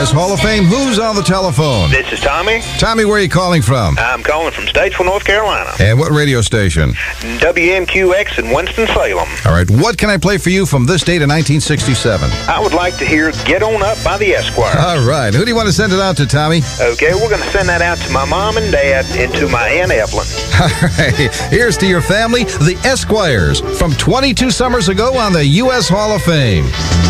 U.S. Hall of Fame. Who's on the telephone? This is Tommy. Tommy, where are you calling from? I'm calling from Statesville, North Carolina. And what radio station? WMQX in Winston-Salem. All right, what can I play for you from this date in 1967? I would like to hear Get On Up by the Esquires. All right, who do you want to send it out to, Tommy? Okay, we're going to send that out to my mom and dad and to my Aunt Evelyn. All right, here's to your family, the Esquires, from 22 summers ago on the U.S. Hall of Fame.